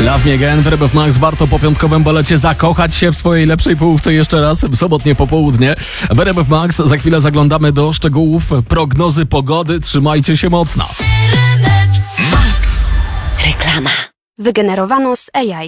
Love Me Again w RMF Max. Warto po piątkowym balecie zakochać się w swojej lepszej połówce jeszcze raz w sobotnie popołudnie. W RMF Max za chwilę zaglądamy do szczegółów prognozy pogody. Trzymajcie się mocno. Reklama. Wygenerowano z AI.